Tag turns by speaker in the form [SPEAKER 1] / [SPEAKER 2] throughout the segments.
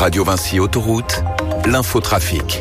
[SPEAKER 1] Radio Vinci Autoroute, l'infotrafic.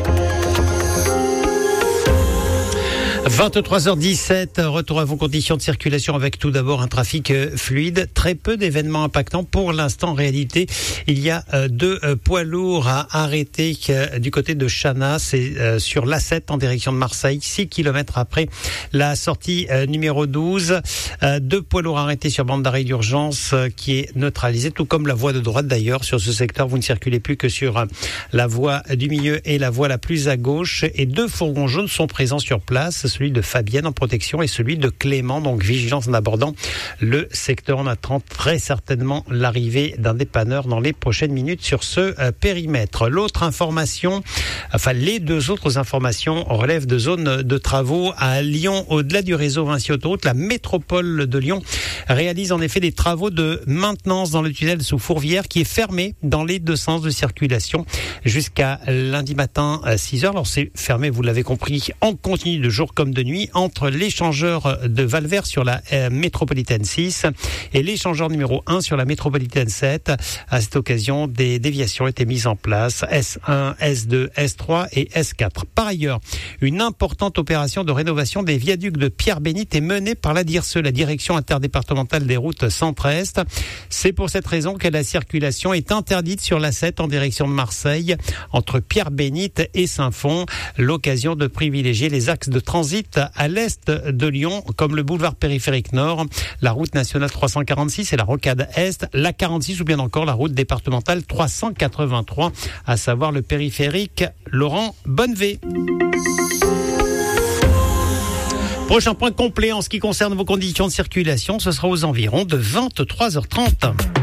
[SPEAKER 2] 23h17, retour à vos conditions de circulation avec tout d'abord un trafic fluide. Très peu d'événements impactants pour l'instant. En réalité, il y a deux poids lourds à arrêter du côté de Chana. C'est sur l'A7 en direction de Marseille, 6 km après la sortie numéro 12. Deux poids lourds arrêtés sur bande d'arrêt d'urgence qui est neutralisée, tout comme la voie de droite d'ailleurs. Sur ce secteur, vous ne circulez plus que sur la voie du milieu et la voie la plus à gauche. Et deux fourgons jaunes sont présents sur place, celui de Fabienne en protection et celui de Clément, donc vigilance en abordant le secteur. On attend très certainement l'arrivée d'un dépanneur dans les prochaines minutes sur ce périmètre. L'autre information, les deux autres informations relèvent de zones de travaux à Lyon. Au-delà du réseau Vinci Autoroute, la métropole de Lyon réalise en effet des travaux de maintenance dans le tunnel sous Fourvière qui est fermé dans les deux sens de circulation jusqu'à lundi matin à 6h. Alors c'est fermé, vous l'avez compris, en continu de jour comme de nuit entre l'échangeur de Valvert sur la métropolitaine 6 et l'échangeur numéro 1 sur la métropolitaine 7. À cette occasion, des déviations étaient mises en place, S1, S2, S3 et S4. Par ailleurs, une importante opération de rénovation des viaducs de Pierre-Bénite est menée par la DIRSE, la Direction interdépartementale des routes centre-est. C'est pour cette raison que la circulation est interdite sur l'A7 en direction de Marseille entre Pierre-Bénite et Saint-Fond. L'occasion de privilégier les axes de transit à l'est de Lyon, comme le boulevard périphérique nord, la route nationale 346 et la rocade est, la 46 ou bien encore la route départementale 383, à savoir le périphérique Laurent Bonnevé. Prochain point complet en ce qui concerne vos conditions de circulation, ce sera aux environs de 23h30.